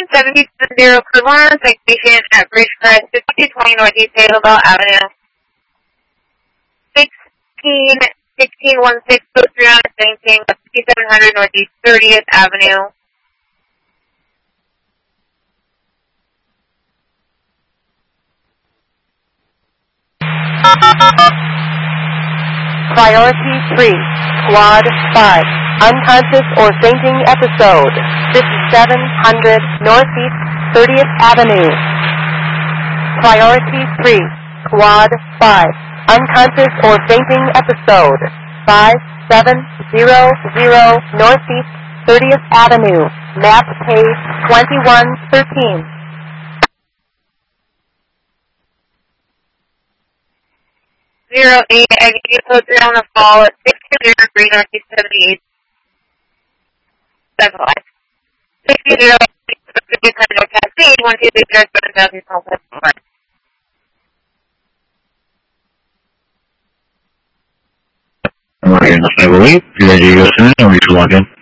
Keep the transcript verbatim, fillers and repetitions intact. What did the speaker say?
seven zero Code one, citation at Bridgecrest, fifty-two twenty Northeast Hazelbell Avenue. sixteen sixteen sixteen, code three on seventeen, fifty-seven hundred Northeast thirtieth Avenue. Priority three, Squad five, unconscious or fainting episode, fifty-seven hundred Northeast thirtieth Avenue. Priority three, Squad five, unconscious or fainting episode, five seven zero zero Northeast thirtieth Avenue, map page twenty-one thirteen. Zero eight, I need you code three on the fall at six two zero three Northeast seventy-eight. That's five. six two zero fifty North Cascade, one two three zero seven thousand four. Alright, I believe. You're ready to go soon, or we should log in?